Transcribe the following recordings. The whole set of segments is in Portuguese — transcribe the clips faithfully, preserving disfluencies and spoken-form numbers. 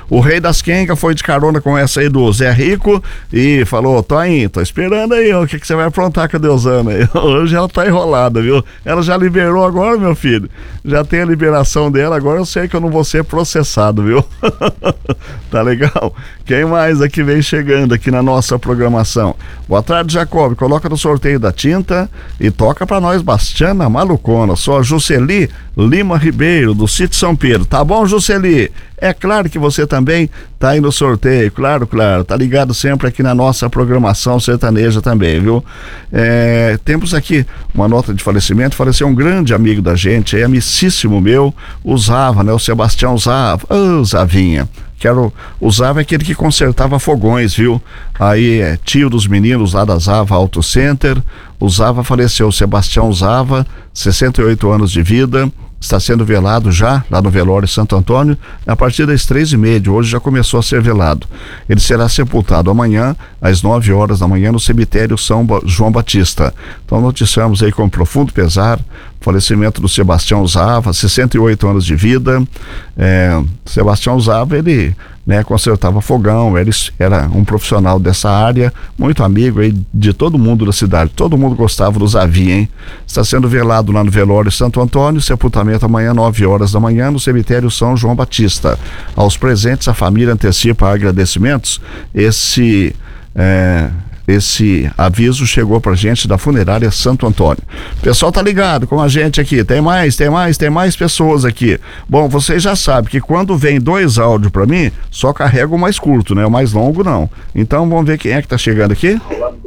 O Rei das Quengas foi de carona com essa aí do Zé Rico e falou, tô aí, tô esperando aí, ó, o que que você vai aprontar com a Deusana aí? Hoje ela tá enrolada, viu? Ela já liberou agora, meu filho, já tem a liberação dela, agora eu sei que eu não vou ser processado, viu? Tá legal? Quem mais aqui vem chegando aqui na nossa programação? Boa tarde, Jacob, coloca no sorteio da tinta e toca pra nós Bastiana Malucona. Sou a Jusceli Lima Ribeiro, do Sítio São Pedro. Tá bom, Jusceli? É claro que você também tá aí no sorteio, claro, claro, tá ligado sempre aqui na nossa programação sertaneja também, viu? É, temos aqui uma nota de falecimento, faleceu um grande amigo da gente, é amicíssimo meu, o Zava, né? O Sebastião Zava, ô, oh, Zavinha. Quero, o Zava é aquele que consertava fogões, viu? Aí é tio dos meninos lá da Zava Auto Center. O Zava faleceu, Sebastião Zava, sessenta e oito anos de vida, está sendo velado já lá no velório Santo Antônio a partir das três e meia de hoje, já começou a ser velado. Ele será sepultado amanhã às nove horas da manhã no cemitério São João Batista. Então noticiamos aí com profundo pesar o falecimento do Sebastião Zava, sessenta e oito anos de vida. é, Sebastião Zava, ele, né, consertava fogão, ele era um profissional dessa área, muito amigo aí de todo mundo da cidade, todo mundo gostava do Zavi, hein? Está sendo velado lá no velório Santo Antônio, sepultamento amanhã nove horas da manhã no cemitério São João Batista. Aos presentes, a família antecipa agradecimentos. Esse é, esse aviso chegou pra gente da funerária Santo Antônio. O pessoal tá ligado com a gente aqui, tem mais, tem mais, tem mais pessoas aqui. Bom, vocês já sabem que quando vem dois áudios pra mim, só carrega o mais curto, né? O mais longo não. Então vamos ver quem é que tá chegando aqui.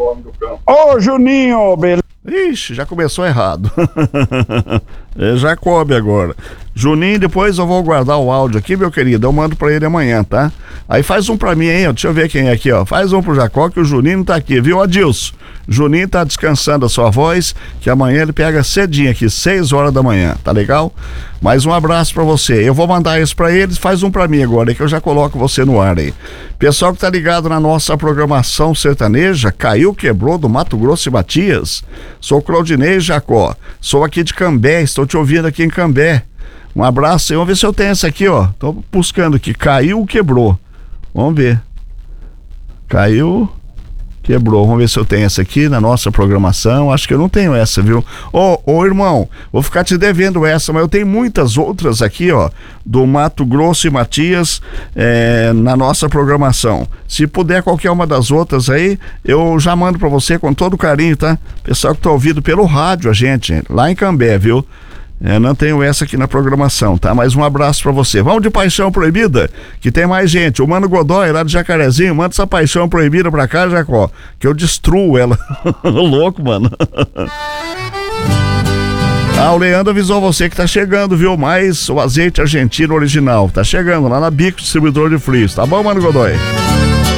Ô, Juninho, beleza? Ixi, já começou errado. É Jacob agora. Juninho, depois eu vou guardar o áudio aqui, meu querido, eu mando pra ele amanhã, tá? Aí faz um pra mim aí, ó. Deixa eu ver quem é aqui, ó. Faz um pro Jacob, que o Juninho não tá aqui, viu, Adilson? Juninho tá descansando a sua voz, que amanhã ele pega cedinho aqui, seis horas da manhã, tá legal? Mais um abraço pra você. Eu vou mandar isso pra eles, faz um pra mim agora, aí que eu já coloco você no ar aí. Pessoal que tá ligado na nossa programação sertaneja, Caiu Quebrou do Mato Grosso e Matias. Sou Claudinei Jacó, sou aqui de Cambé, estou te ouvindo aqui em Cambé. Um abraço aí, vamos ver se eu tenho essa aqui, ó. Tô buscando aqui, Caiu Quebrou. Vamos ver. Caiu Quebrou, vamos ver se eu tenho essa aqui na nossa programação. Acho que eu não tenho essa, viu? Ô, ô irmão, vou ficar te devendo essa, mas eu tenho muitas outras aqui, ó, do Mato Grosso e Matias, é, na nossa programação. Se puder qualquer uma das outras aí, eu já mando pra você com todo carinho, tá? Pessoal que tá ouvindo pelo rádio a gente, lá em Cambé, viu? É, não tenho essa aqui na programação, tá? Mas um abraço pra você. Vamos de Paixão Proibida, que tem mais gente. O Mano Godoy, lá de Jacarezinho, manda essa Paixão Proibida pra cá, Jacó, que eu destruo ela. Louco, mano. Ah, o Leandro avisou você que tá chegando, viu? Mais o azeite argentino original. Tá chegando lá na Bico Distribuidor de Frios. Tá bom, Mano Godoy?